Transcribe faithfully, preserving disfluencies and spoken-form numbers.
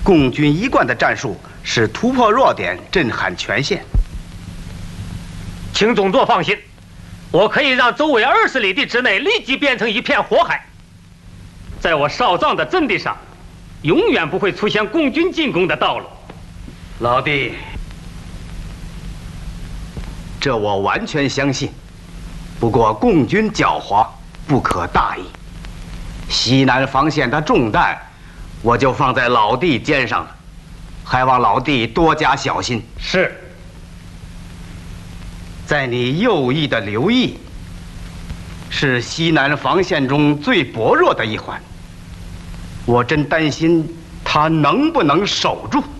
共军一贯的战术是突破弱点，震撼全线。 请总舵放心，我可以让周围二十里地之内立即变成一片火海。在我少藏的阵地上，永远不会出现共军进攻的道路。 老弟，这我完全相信。不过共军狡猾，不可大意。西南防线的重担，我就放在老弟肩上了，还望老弟多加小心。 是。 在你右翼的刘毅，是西南防线中最薄弱的一环。我真担心他能不能守住。